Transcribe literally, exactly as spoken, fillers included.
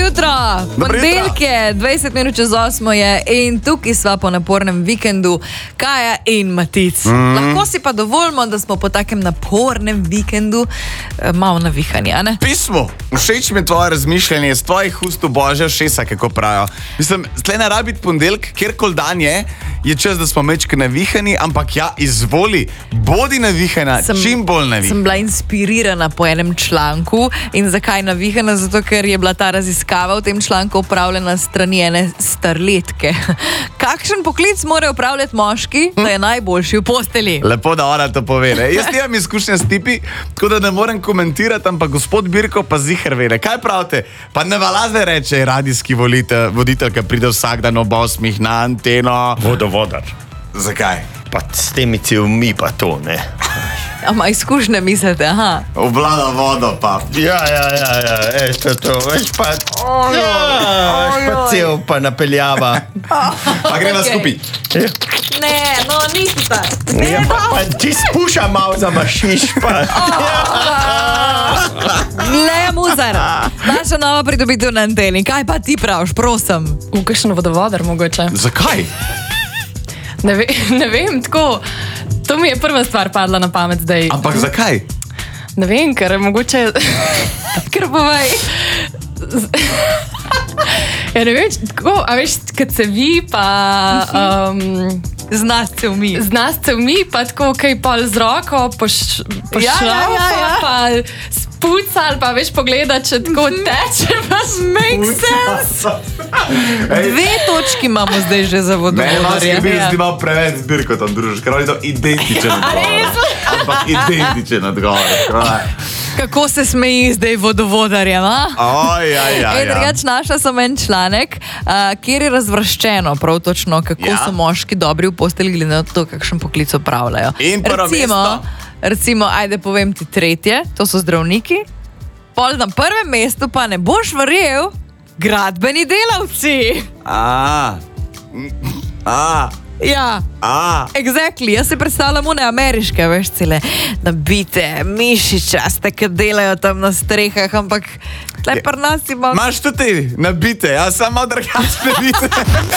jutro! Ponedeljek je, dvajset minut čez osmo je in tukaj sva po napornem vikendu Kaja in Matic. Mm. Lahko si pa dovolimo, da smo po takem napornem vikendu eh, malo navihani, a ne? Pismo, všeč mi je tvoje razmišljanje, z tvojih ust v božja šesa, kako pravijo. Mislim, tle ne rabi biti ponedeljek, kjerkoli dan je, je čas, da smo mečke navihani, ampak ja, izvoli, bodi navihana, sem, čim bolj navihana. Sem bila inspirirana po enem članku in zakaj navihana? Zato, ker je bila ta raziskava v tem članku upravljena strani ene starletke. Kakšen poklic mora upravljati moški, da je najboljši v posteli? Lepo, da ona to pove. Ne? Jaz imam izkušnje s tipi, tako da ne morem komentirati, ampak gospod Birko pa ziher vede. Kaj pravite? Pa ne valazne reče radijski volitelj, voditelj, ki pride vsak dan ob osmih na anteno. Vodovodar. Zakaj? Pa s temi cevmi pa to, ne. Ama izkušnje mislite, aha. Oblada vodo pa. Ja, ja, ja, ja, ej, to, to, veš pa, Ojoj, ja, veš pa cev pa napeljava. Pa greva Okej. skupaj. Ne, no, nisi pa. Ja, pa, pa ti spuša malo zamašiš pa. Gle, muzar, naša nova pridobitev na anteni. Kaj pa ti praviš, prosim? V kakšen vodovodar mogoče. Zakaj? Ne, ve, ne vem, tako. To mi je prva stvar padla na pamet zdaj. Ampak zakaj? Ne vem, ker mogoče... ker povej... ja, ne vem, tako, a veš, kad se vi pa... Um, Z nas cevmi. z nas cevmi, pa tako, kaj pol z roko poš, pošlafa, Ja, ja, ja, ja. pa spuca, ali pa veš pogleda, če tako teče, pa make sense. Dve točki imamo zdaj že za Mene vas vodovodarje. je bil zdi malo preveč zbirko tam družiš, ker oni to identičen odgovor. Ampak identičen odgovor. Kako se smeji zdaj vodovodarjem, a? Oj, ja, ja, Ej, ja. drugač našla sem en članek, uh, kjer je razvrščeno prav točno, kako Ja. so moški dobri v postelji, glede na to, kakšen poklic opravljajo. In prvo recimo, mesto? recimo, ajde povem ti tretje, to so zdravniki, pol na prvem mestu pa ne boš verjel, gradbeni delavci. A, a, Ja. a. Exactly, jaz se predstavljam one ameriške, veš, cele nabite mišičaste, ki delajo tam na strehah, ampak tle pri nas ima... Imaš tudi nabite, ja, samo drugačne nabite.